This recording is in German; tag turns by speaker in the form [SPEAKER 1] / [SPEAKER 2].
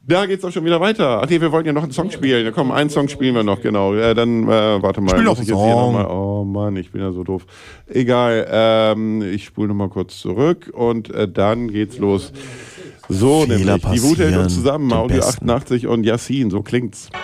[SPEAKER 1] Da geht's auch schon wieder weiter. Ach nee, wir wollten ja noch einen Song spielen. Ja, komm, einen Song spielen wir noch, genau. Dann, warte mal.
[SPEAKER 2] Spiel
[SPEAKER 1] muss
[SPEAKER 2] doch
[SPEAKER 1] ich
[SPEAKER 2] einen
[SPEAKER 1] jetzt hier noch
[SPEAKER 2] Song.
[SPEAKER 1] mal, oh Mann, ich bin ja so doof. Egal, ich spule nochmal kurz zurück und dann geht's los. So,
[SPEAKER 2] Fehler
[SPEAKER 1] nämlich, die Wut hält uns
[SPEAKER 2] passieren
[SPEAKER 1] zusammen.
[SPEAKER 2] den
[SPEAKER 1] Audio
[SPEAKER 2] Besten.
[SPEAKER 1] 88 und Yassin, so klingt's.